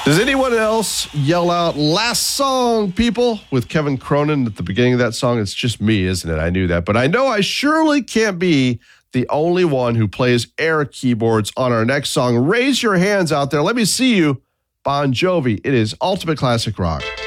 Does anyone else yell out "last song, people" with Kevin Cronin at the beginning of that song? It's just me, isn't it? I knew that. But I know I surely can't be the only one who plays air keyboards on our next song. Raise your hands out there. Let me see you. Bon Jovi. It is Ultimate Classic Rock.